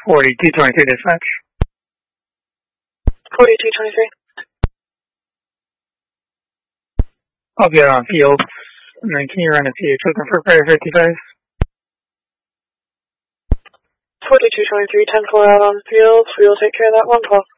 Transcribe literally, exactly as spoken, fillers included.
forty-two twenty-three dispatch. forty-two twenty-three. I'll get on field. And then can you run a P H looking for fire fifty-five? forty-two twenty-three, ten four out on field. We will take care of that one call.